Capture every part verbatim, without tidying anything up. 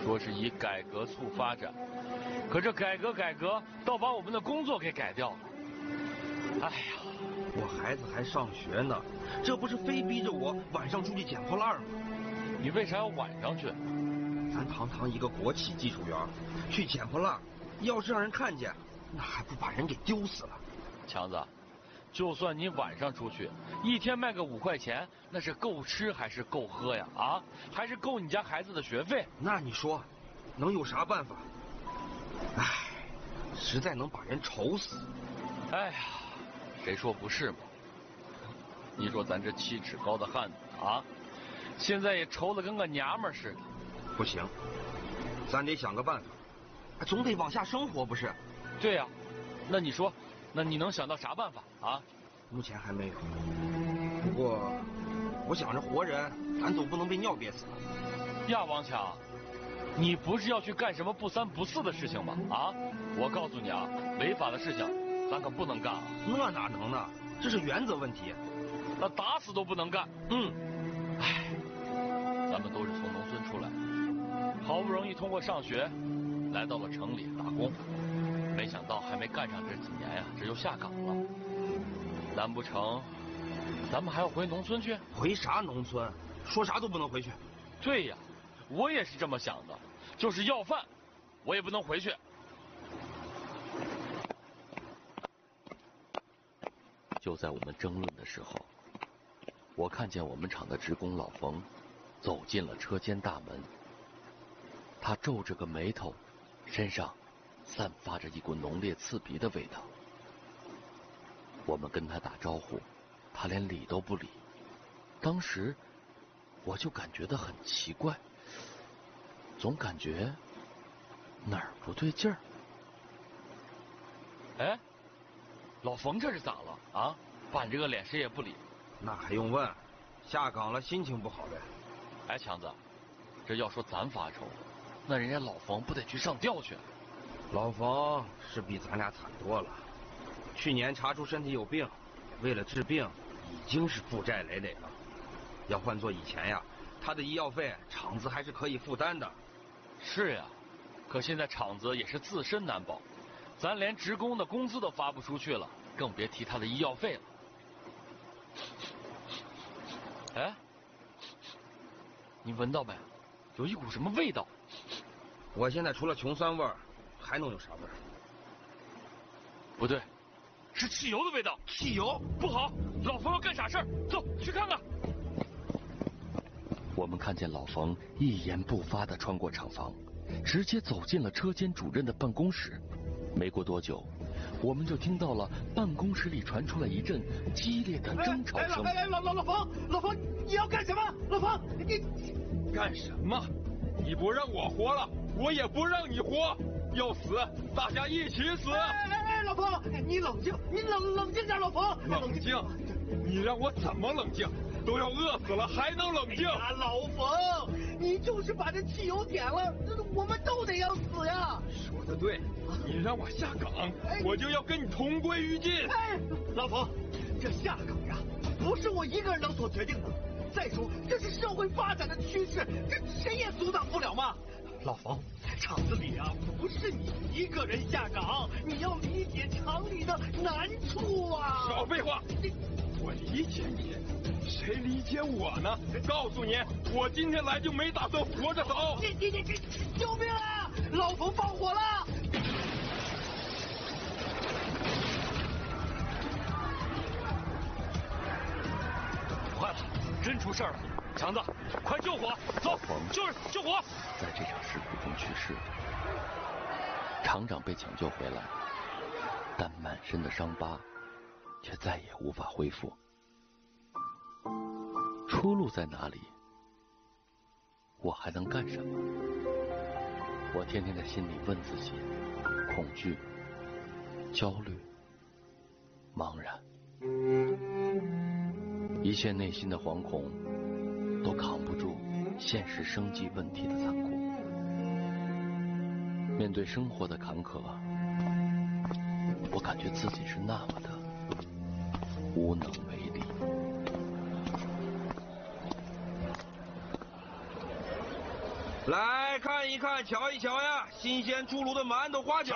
说是以改革促发展，可这改革改革，倒把我们的工作给改掉了。哎呀， 我孩子还上学呢，这不是非逼着我晚上出去捡破烂吗？ 你为啥要晚上去？ 咱堂堂一个国企技术员，去捡破烂，要是让人看见，那还不把人给丢死了？ 强子，就算你晚上出去，一天卖个五块钱，那是够吃还是够喝呀？啊，还是够你家孩子的学费？ 那你说，能有啥办法？唉，实在能把人愁死。 哎呀，谁说不是嘛？你说咱这七尺高的汉子啊，现在也愁得跟个娘们似的。 不行，咱得想个办法，总得往下生活不是？ 对呀、啊，那你说，那你能想到啥办法啊？ 目前还没有。不过，我想着活人，咱总不能被尿憋死了。 呀，王强，你不是要去干什么不三不四的事情吗？啊，我告诉你啊，违法的事情咱可不能干啊。 那哪能呢？这是原则问题。 那打死都不能干。 嗯。 唉，咱们都是从农村出来，好不容易通过上学，来到了城里打工，没想到还没干上这几年呀、啊，这就下岗了。难不成咱们还要回农村去？ 回啥农村？说啥都不能回去。 对呀，我也是这么想的，就是要饭，我也不能回去。就在我们争论的时候，我看见我们厂的职工老冯走进了车间大门。他皱着个眉头，身上散发着一股浓烈刺鼻的味道。我们跟他打招呼，他连理都不理。当时我就感觉到很奇怪，总感觉哪儿不对劲儿。哎，老冯这是咋了啊？板着个脸谁也不理。 那还用问？下岗了，心情不好呗。 哎，强子，这要说咱发愁，那人家老冯不得去上吊去？ 老冯是比咱俩惨多了。去年查出身体有病，为了治病，已经是负债累累了。要换做以前呀，他的医药费厂子还是可以负担的。 是呀，可现在厂子也是自身难保，咱连职工的工资都发不出去了，更别提他的医药费了。哎，你闻到没？有一股什么味道？ 我现在除了穷酸味儿，还能有啥味儿？ 不对，是汽油的味道。 汽油不好，老冯要干傻事儿，走去看看。我们看见老冯一言不发地穿过厂房，直接走进了车间主任的办公室。没过多久，我们就听到了办公室里传出来一阵激烈的争吵声。 哎哎，老老老冯，老冯，你要干什么？老冯，你干什么？你不让我活了，我也不让你活。要死，大家一起死！ 哎哎哎，老冯，你冷静，你冷冷静点，老冯。 冷静？你让我怎么冷静？都要饿死了还能冷静？ 哎呀，老冯，你就是把这汽油点了，我们都得要死呀！ 说的对，你让我下岗，我就要跟你同归于尽。 哎，老冯，这下岗呀，不是我一个人能所决定的。再说，这是社会发展的趋势，这谁也阻挡不了嘛。老冯，厂子里啊，不是你一个人下岗，你要理解厂里的难处啊！ 少废话！我理解你，谁理解我呢？告诉你，我今天来就没打算活着走。 你你你你，救命啊！老冯放火了！ 坏了，真出事了！强子，快救火！走，就是救火！在这场事故中去世的厂长被抢救回来，但满身的伤疤却再也无法恢复。出路在哪里？我还能干什么？我天天在心里问自己：恐惧、焦虑、茫然，一切内心的惶恐都扛不住现实生计问题的残酷。面对生活的坎坷，我感觉自己是那么的无能为力。 来看一看，瞧一瞧呀，新鲜出炉的馒头花卷。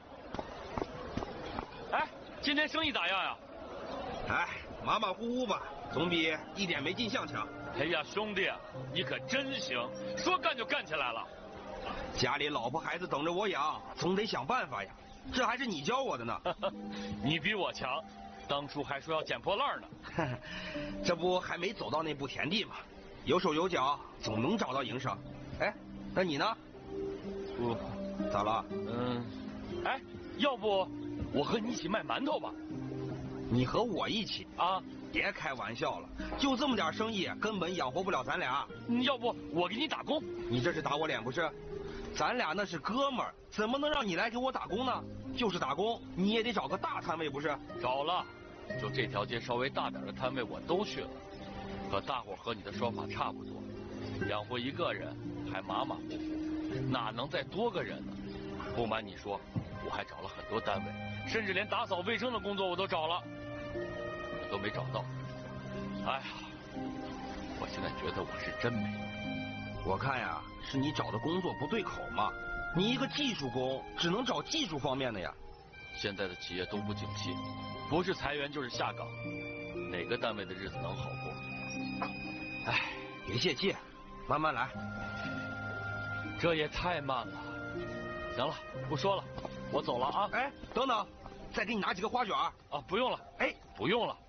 哎，今天生意咋样呀？ 哎，马马虎虎吧，总比一点没进项强。 哎呀，兄弟，你可真行，说干就干起来了。 家里老婆孩子等着我养，总得想办法呀。这还是你教我的呢。 你比我强，当初还说要捡破烂呢。 这不还没走到那步田地吗？有手有脚，总能找到营生。哎，那你呢？ 我咋了？ 嗯，哎，要不我和你一起卖馒头吧？ 你和我一起啊？ 别开玩笑了，就这么点生意，根本养活不了咱俩。 要不我给你打工？ 你这是打我脸不是？咱俩那是哥们儿，怎么能让你来给我打工呢？就是打工，你也得找个大摊位不是？ 找了，就这条街稍微大点的摊位我都去了。可大伙和你的说法差不多，养活一个人还马马虎虎，哪能再多个人呢？不瞒你说，我还找了很多单位，甚至连打扫卫生的工作我都找了，可都没找到。哎呀，我现在觉得我是真没。 我看呀，是你找的工作不对口嘛。你一个技术工，只能找技术方面的呀。 现在的企业都不景气，不是裁员就是下岗，哪个单位的日子能好过？ 哎，别泄气，慢慢来。 这也太慢了。行了，不说了，我走了啊。 哎，等等，再给你拿几个花卷。 啊，不用了。 哎， 不用了。